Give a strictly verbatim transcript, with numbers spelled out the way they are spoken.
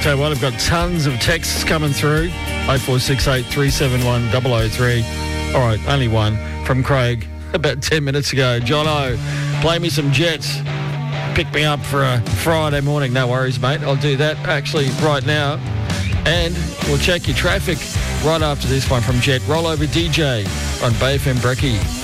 tell you what, I've got tons of texts coming through. oh four six eight, three seven one, double oh three. All right, only one from Craig about ten minutes ago. Jono, play me some Jets. Pick me up for a Friday morning. No worries, mate. I'll do that actually right now. And we'll check your traffic right after this one from Jet. Rollover D J on Bay F M Brekkie.